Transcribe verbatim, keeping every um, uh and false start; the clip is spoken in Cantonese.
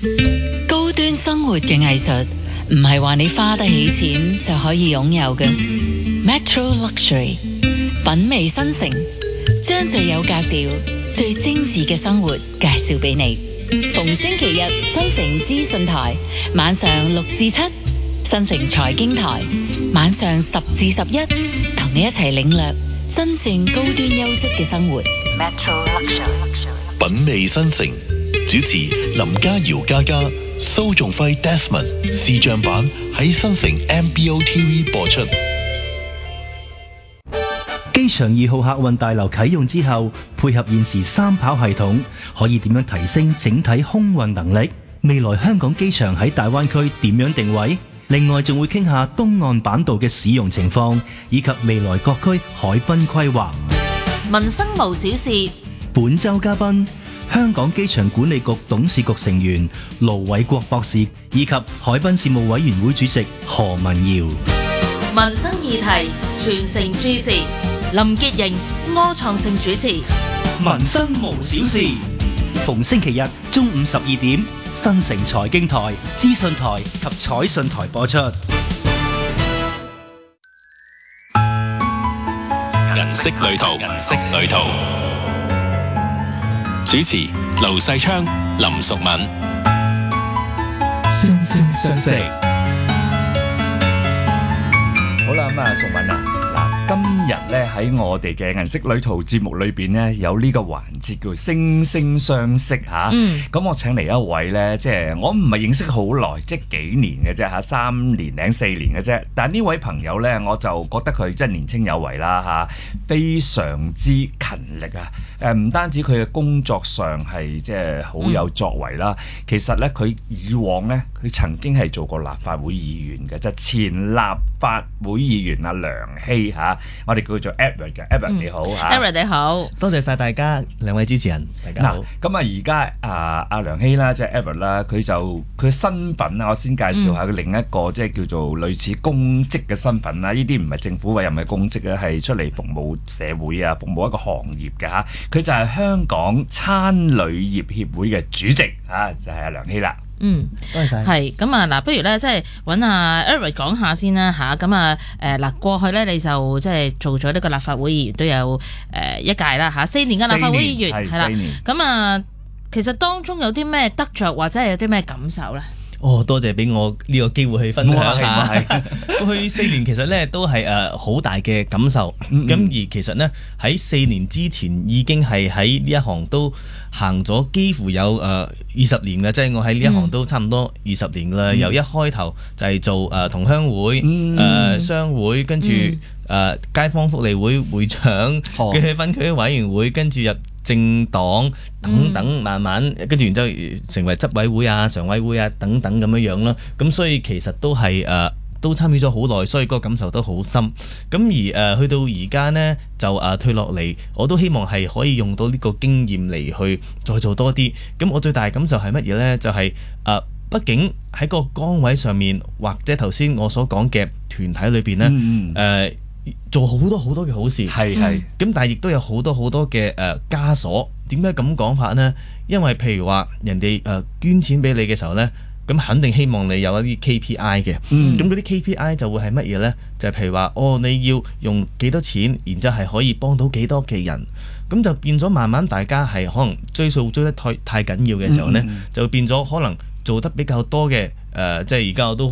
高端生活嘅藝術唔係話你花得起錢就可以擁有嘅。Metro Luxury 品味新城，將最有格調、最精緻嘅生活介紹俾你。逢星期日新城資訊台晚上六至七，新城財經台晚上十至十一，同你一齊領略真正高端優質嘅生活。Metro Luxury 品味新城，主持林家瑤嘉嘉、蘇仲輝 Desmond 視像版喺新城 M B O T V 播出。 機場二號客運大樓啟用之後，配合現時三跑系統，可以點樣提升整體空運能力？未來香港機場喺大灣區點樣定位？另外仲會傾下東岸板道嘅使用情況，以及未來各區海濱規劃。 民生無小事， 本週嘉賓香港機場管理局董事局成員盧偉國博士，以及海濱事務委員會主席何文堯。 民生議題全城注視，林潔瑩、柯創盛主持。 民生無小事，逢星期日中午十二點，新城財經台、資訊台及彩訊台播出。 銀色旅途，銀色旅途。主持盧世昌、林淑敏。 星聲相識。 好啦，咁啊，淑敏啊，嗱，今日咧喺我哋嘅銀色旅途節目裏邊咧，有呢個環節叫星聲相識嚇。嗯。咁我請嚟一位咧，即係我唔係認識好耐，即係幾年嘅啫嚇，三年零四年嘅啫。但係呢位朋友咧，我就覺得佢真係年青有為啦嚇，非常之勤力啊！誒，唔單止佢嘅工作上係即係好有作為啦，嗯、其實咧佢以往咧，佢曾經係做過立法會議員嘅，就係、前立法會議員阿梁希嚇，我哋叫做 Edward 嘅 Edward、嗯、你好嚇 Edward 你好， 多謝晒大家兩位主持人，大家好。 咁啊，而家啊阿梁希啦，即係 Edward 啦，佢就佢嘅身份啊，我先介紹下佢另一個即係叫做類似公職嘅身份啦。呢啲唔係政府委任嘅公職咧，係出嚟服務社會啊，服務一個行業嘅嚇。佢就係香港餐旅業協會嘅主席嚇，就係、是、阿梁希啦。 嗯， 多謝晒。 係咁啊，嗱，不如咧，即係揾阿 Edward 講下先啦吓。咁啊，誒嗱，過去咧你就即係做咗呢個立法會議員都有誒一屆啦吓，四年嘅立法會議員係啦。咁啊，其實當中有啲咩得着或者係有啲咩感受咧？ 哦，多謝俾我呢個機會去分享下。過去四年其實咧都係誒好大嘅感受，咁、嗯嗯、而其實呢，喺四年之前已經係喺呢一行都行咗幾乎有誒二十年嘅，即、就、係、是、我喺呢一行都差唔多二十年啦。嗯、由一開頭就係做誒同鄉會、誒、呃、商會，跟住誒、呃、街坊福利會會長，跟住、嗯、分區委員會，跟住入政黨等等，慢慢跟住然之後成為執委會啊、常委會啊等等咁樣樣咯。咁所以其實都係誒、呃、都參與咗好耐，所以個感受都好深。咁而誒、呃、去到而家呢，就誒、呃、退落嚟，我都希望係可以用到呢個經驗嚟去再做多啲。咁我最大感受係乜嘢呢？就係、是、誒、呃，畢竟喺個崗位上面，或者頭先我所講嘅團體裏邊呢。誒、嗯。呃做好多好多嘅好事，係係咁，但係亦都有好多好多嘅誒枷鎖。點解咁講法呢？因為譬如話人哋誒捐錢俾你嘅時候呢，咁肯定希望你有一啲 K P I 嘅。咁嗰啲 K P I 就會係乜嘢呢？就係、是、譬如話，哦，你要用幾多錢，然之後係可以幫到幾多嘅人，咁就變咗慢慢大家係可能追數追得太太緊要嘅時候呢，嗯嗯就變咗可能做得比較多嘅。誒、呃，即係而家我都